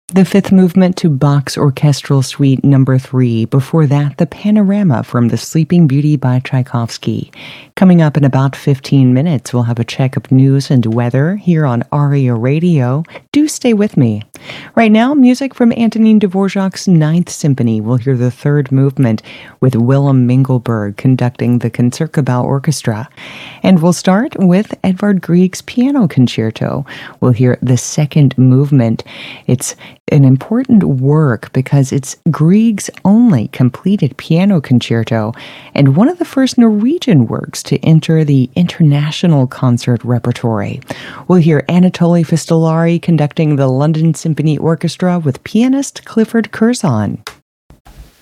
The fifth movement to Bach's Orchestral Suite Number 3. Before that, the Panorama from The Sleeping Beauty by Tchaikovsky. Coming up in about 15 minutes, we'll have a check of news and weather here on ARIA Radio. Do stay with me. Right now, music from Antonin Dvorak's Ninth Symphony. We'll hear the third movement with Willem Mingelberg conducting the Concertgebouw Orchestra. And we'll start with Edvard Grieg's Piano Concerto. We'll hear the second movement. It's an important work because it's Grieg's only completed piano concerto and one of the first Norwegian works to enter the international concert repertory. We'll hear Anatoly Fistolari conducting the London Symphony Orchestra with pianist Clifford Curzon.